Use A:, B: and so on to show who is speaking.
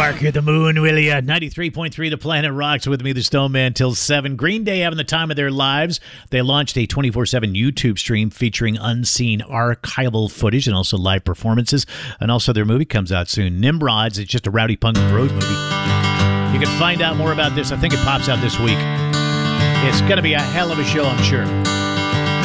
A: Barker the Moon, will ya? 93.3 The Planet Rocks with me, the Snowman, till 7. Green Day having the time of their lives. They launched a 24/7 YouTube stream featuring unseen archival footage and also live performances. And also their movie comes out soon. Nimrods, it's just a rowdy punk road movie. You can find out more about this. I think it pops out this week. It's going to be a hell of a show, I'm sure.